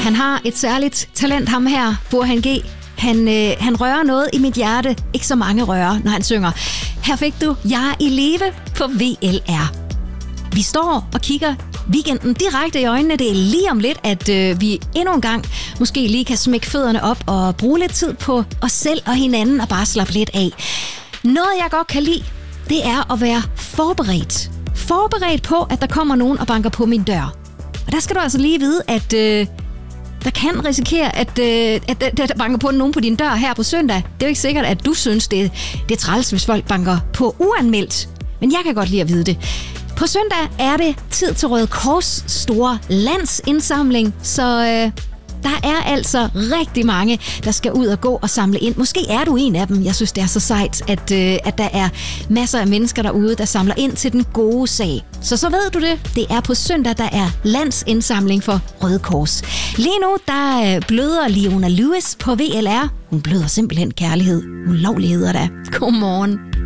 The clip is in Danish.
Han har et særligt talent, ham her, Burhan G. Han rører noget i mit hjerte. Ikke så mange rører, når han synger. Her fik du Jeg i Live på VLR. Vi står og kigger weekenden direkte i øjnene. Det er lige om lidt, at vi endnu en gang måske lige kan smække fødderne op og bruge lidt tid på os selv og hinanden og bare slappe lidt af. Noget, jeg godt kan lide, det er at være forberedt. Forberedt på, at der kommer nogen og banker på min dør. Og der skal du altså lige vide, at der kan risikere, at der banker på nogen på din dør her på søndag. Det er jo ikke sikkert, at du synes, det er træls, hvis folk banker på uanmeldt. Men jeg kan godt lide at vide det. På søndag er det tid til Røde Kors store landsindsamling, så der er altså rigtig mange, der skal ud og gå og samle ind. Måske er du en af dem. Jeg synes, det er så sejt, at der er masser af mennesker derude, der samler ind til den gode sag. Så ved du det. Det er på søndag, der er landsindsamling for Røde Kors. Lige nu, der bløder Leona Lewis på VLR. Hun bløder simpelthen kærlighed. Ulovligheder da. Godmorgen.